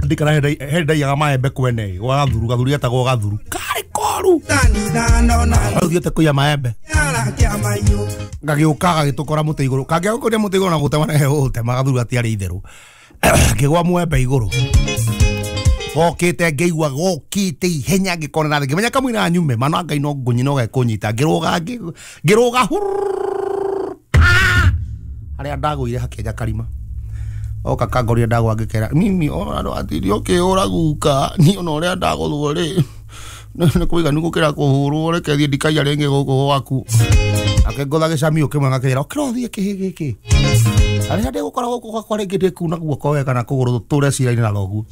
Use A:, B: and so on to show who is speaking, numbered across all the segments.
A: ndikana henda ya maembe kwene wa gathuru atagwo gathuru kari koru thiete kuya maembe ngagiukaga gitukora muti iguru kangiagukoria muti iguru na gutema na hehute magathuru atiari itheru ngigwa mwembe iguru okite ngeigua gokite ihenya ngikona na ngimenya kamwina nyume mana ngai no ngunyi no gekunyita ngiruga aria ndaguire hakeja karima oka kagoria ndagwa ngikera mimi ona atiri okiura guka ni ona uria ndaguthwo ri ne kuiga nugukira kuhurwo reke thie ndikaiya renge guku gwaku akengotha gicamio kimwe ngakira okrothie kihigiki aria ndigukora guku kwa ringi ndikuna guoko wega na kuguru ture cira-ini na logu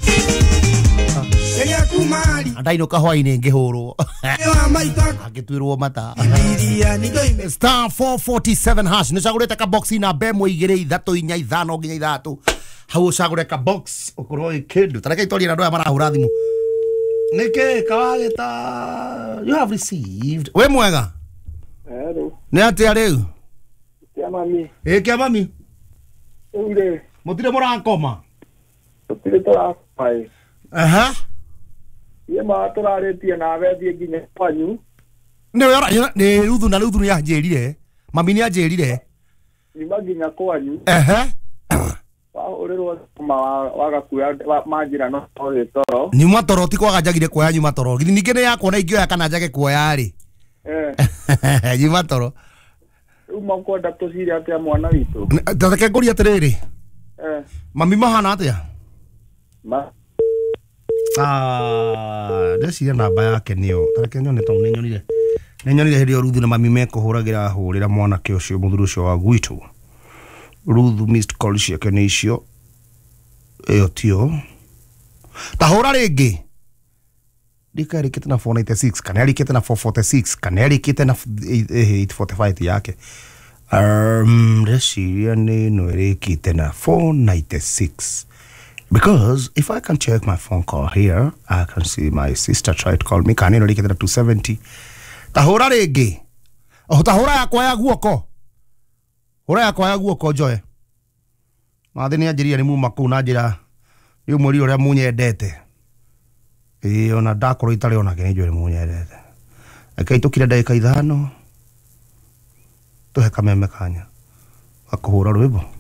A: andaino kahwaini ngihurwo agitwirwo mata star 447 hash nicagurite ka box na bemwe igire ithatu inya ithano nginya ithatu hau cagure ka box ukorwo ikindu tareke itori na ndo marahura thimu nike kawagita you have received we mwega
B: hello
A: ne atia riu
B: kia mami
A: kia mami
B: ure
A: mutire murakoma
B: tutire turapai
A: aha
B: ye ma turaretie na wethi nginya kwanyu
A: ne ruthu na ruthu ya njirire mami ni anjirire
B: ni maginya kwanyu urerwo ma wagakuya manjira no toro
A: ni matoro ti kwaga njagire kuoya nyuma toro githi ninge ne yakwa na ingioya kana njage kuoya ri nyuma toro
B: uma kwenda tuciria atia mwana witu
A: tareke ngori atiriri mami mahana atia ndeciria namba yake niyo tareke nyone to ninyonire hindi ruthu na mami mekuhuragira hurira mwanake ucio muthuri ucio wa gwitu ruthu missed call ciake ni icio iyo tio tahura ringi ndikarikite na 496 kana arikite na 446 kana arikite na 845 yake ndeciria ni no arikite na 496 because if I can check my phone call here I can see my sister tried to call me kana no arikite na 270 tahura ringi tahura yakwa ya guoko ura yakwa ya guoko joe mathini anjiria ni muma ku na njira ni umuri uria munyendete ona ndakoro itari ona ke njore munyendete akai tukire ndagika ithano tuhe kameme kanya akuhura rwimbo